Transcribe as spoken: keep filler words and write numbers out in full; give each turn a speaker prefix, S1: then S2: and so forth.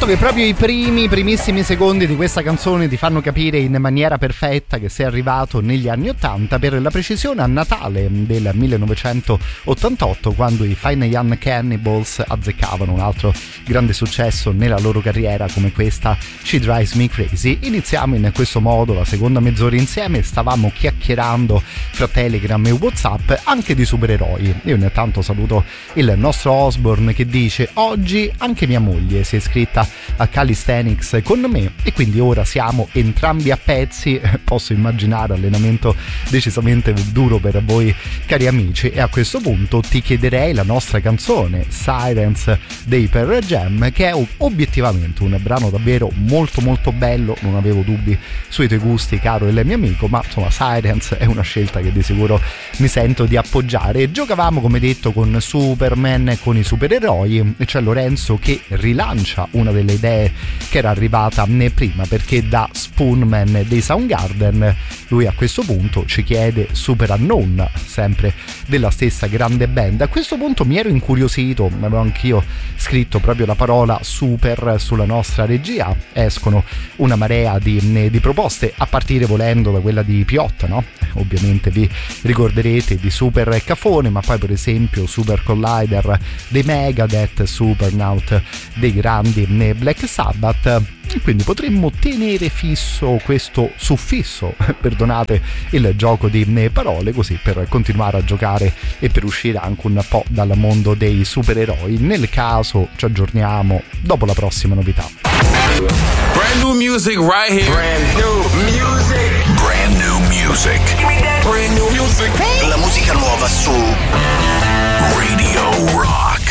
S1: Penso che proprio i primi, primissimi secondi di questa canzone ti fanno capire in maniera perfetta che sei arrivato negli anni ottanta, per la precisione a Natale del millenovecentottantotto, quando i Fine Young Cannibals azzeccavano un altro grande successo nella loro carriera come questa She Drives Me Crazy. Iniziamo in questo modo la seconda mezz'ora insieme, stavamo chiacchierando fra Telegram e WhatsApp anche di supereroi. Io intanto saluto il nostro Osborne che dice: oggi anche mia moglie si è iscritta a Calisthenics con me e quindi ora siamo entrambi a pezzi. Posso immaginare allenamento decisamente duro per voi cari amici, e a questo punto ti chiederei la nostra canzone Sirens dei Pearl Jam, che è obiettivamente un brano davvero molto molto bello. Non avevo dubbi sui tuoi gusti, caro il mio amico, ma insomma Sirens è una scelta che di sicuro mi sento di appoggiare. Giocavamo come detto con Superman e con i supereroi, e c'è Lorenzo che rilancia una delle idee che era arrivata prima, perché da Spoonman dei Soundgarden lui a questo punto ci chiede Super Unknown, sempre della stessa grande band. A questo punto mi ero incuriosito, avevo anch'io scritto proprio la parola super sulla nostra regia, escono una marea di, di proposte, a partire volendo da quella di Piotta, no? Ovviamente vi ricorderete di Super Cafone, ma poi per esempio Super Collider dei Megadeth, Supernaut dei grandi Black Sabbath. Quindi potremmo tenere fisso questo suffisso, perdonate il gioco di parole, così per continuare a giocare e per uscire anche un po' dal mondo dei supereroi. Nel caso ci aggiorniamo dopo la prossima novità.
S2: Brand new music right here.
S3: Brand new music.
S2: Brand new music.
S3: Brand new music.
S2: La musica nuova su Radio Rock.